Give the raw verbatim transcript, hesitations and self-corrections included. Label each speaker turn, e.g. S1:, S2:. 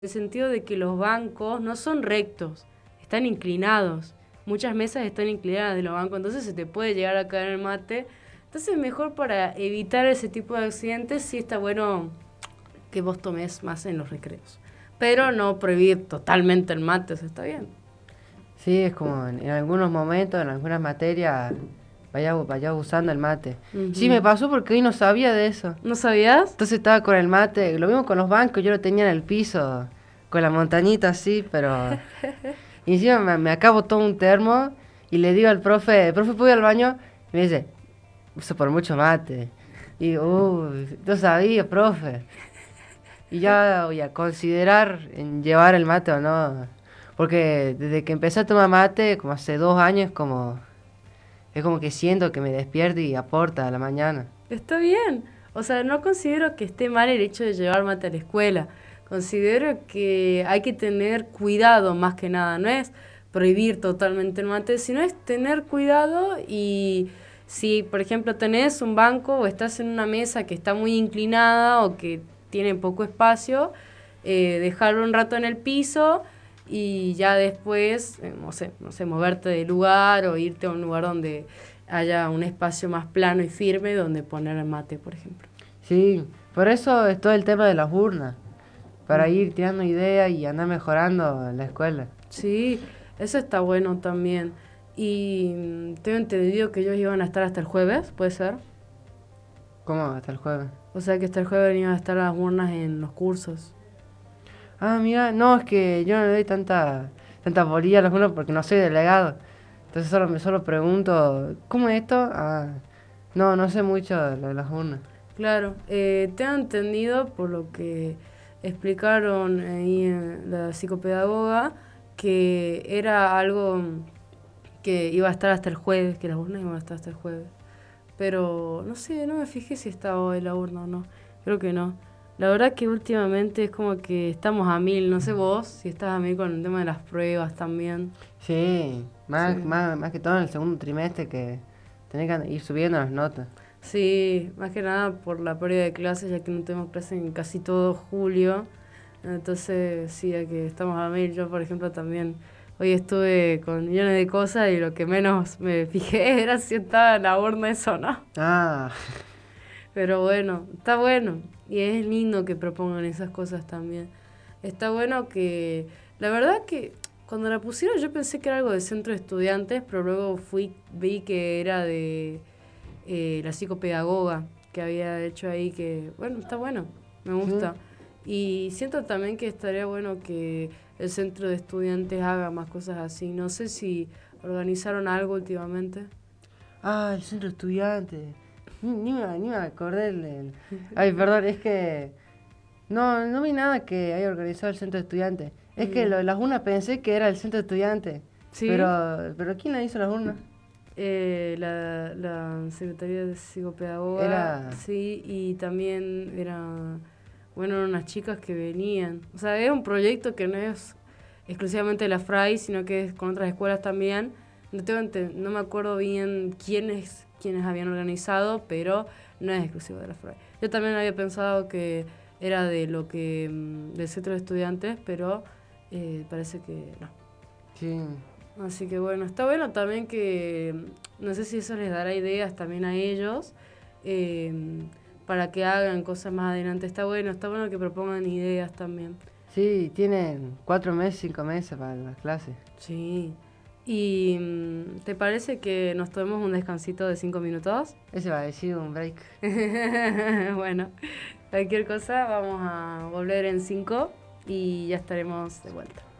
S1: el sentido de que los bancos no son rectos, están inclinados. Muchas mesas están inclinadas de los bancos, entonces se te puede llegar a caer el mate. Entonces mejor para evitar ese tipo de accidentes sí está bueno que vos tomes más en los recreos. Pero no prohibir totalmente el mate, eso está bien.
S2: Sí, es como en, en algunos momentos, en algunas materias, vaya, vaya usando el mate. Sí, me
S1: Uh-huh.
S2: pasó porque hoy no sabía de eso.
S1: ¿No sabías?
S2: Entonces estaba con el mate, lo mismo con los bancos, yo lo tenía en el piso, con la montañita así, pero... Y encima me, me acabo todo un termo y le digo al profe, profe, ¿puedo ir al baño? Y me dice, uso por mucho mate. Y digo, uy, no sabía, profe. Y ya voy a considerar en llevar el mate o no. Porque desde que empecé a tomar mate, como hace dos años, como es como que siento que me despierta y aporta a la mañana.
S1: Está bien. O sea, no considero que esté mal el hecho de llevar mate a la escuela. Considero que hay que tener cuidado más que nada. No es prohibir totalmente el mate, sino es tener cuidado y si, por ejemplo, tenés un banco o estás en una mesa que está muy inclinada o que tiene poco espacio, eh, dejarlo un rato en el piso y ya después, eh, no sé, no sé, moverte de lugar o irte a un lugar donde haya un espacio más plano y firme donde poner el mate, por ejemplo.
S2: Sí, por eso es todo el tema de las urnas, para
S1: Ujú.
S2: ir tirando ideas y andar mejorando en la escuela.
S1: Sí, eso está bueno también. Y mm, tengo entendido que ellos iban a estar hasta el jueves, ¿puede ser?
S2: ¿Cómo? Hasta el jueves.
S1: O sea que hasta el jueves iban a estar las urnas en los cursos.
S2: Ah, mira, no, es que yo no le doy tanta, tanta bolilla a los urnas porque no soy delegado. Entonces solo me solo pregunto, ¿cómo es esto? Ah, no, no sé mucho de lo de las urnas.
S1: Claro, eh, tengo entendido por lo que explicaron ahí en la psicopedagoga que era algo que iba a estar hasta el jueves, que las urnas iban a estar hasta el jueves. Pero no sé, no me fijé si estaba hoy la urna o no. Creo que no. La verdad que últimamente es como que estamos a mil. No sé vos si estás a mil con el tema de las pruebas también.
S2: Sí,
S1: Sí.
S2: más, más, más que todo en el segundo trimestre que tenés que ir subiendo las notas.
S1: Sí, más que nada por la pérdida de clases, ya que no tenemos clases en casi todo julio. Entonces, sí, ya que estamos a mil. Yo, por ejemplo, también hoy estuve con millones de cosas y lo que menos me fijé era si estaba en la urna eso o no.
S2: Ah,
S1: Pero bueno, está bueno. Y es lindo que propongan esas cosas también. Está bueno que... La verdad que cuando la pusieron yo pensé que era algo de centro de estudiantes, pero luego fui vi que era de eh, la psicopedagoga que había hecho ahí que... Bueno, está bueno, me
S2: sí.
S1: gusta. Y siento también que estaría bueno que el centro de estudiantes haga más cosas así. No sé si organizaron algo últimamente.
S2: Ah, el centro estudiante. Ni, ni me, ni me acordé del... del- Ay, perdón, es que... No, no vi nada que haya organizado el centro estudiante. Es que
S1: Mm.
S2: lo de las urnas pensé que era el centro estudiante.
S1: ¿Sí?
S2: Pero, pero ¿quién la hizo las urnas?
S1: Eh, la, la Secretaría de Psicopedagoga,
S2: Era...
S1: sí, y también era, bueno, eran unas chicas que venían. O sea, es un proyecto que no es exclusivamente de la Fray, sino que es con otras escuelas también. No, tengo ente- no me acuerdo bien quiénes, quiénes habían organizado, pero no es exclusivo de la Fray. Yo también había pensado que era de lo que mm, del centro de estudiantes, pero eh, parece que no.
S2: Sí.
S1: Así que bueno, está bueno también que, no sé si eso les dará ideas también a ellos, eh, para que hagan cosas más adelante. Está bueno, está bueno que propongan ideas también.
S2: Sí, tienen cuatro meses, cinco meses para las clases.
S1: Sí. ¿Y mm, te parece que nos tomemos un descansito de cinco minutos?
S2: Ese va a decir un break.
S1: Bueno, cualquier cosa, vamos a volver en cinco y ya estaremos de vuelta.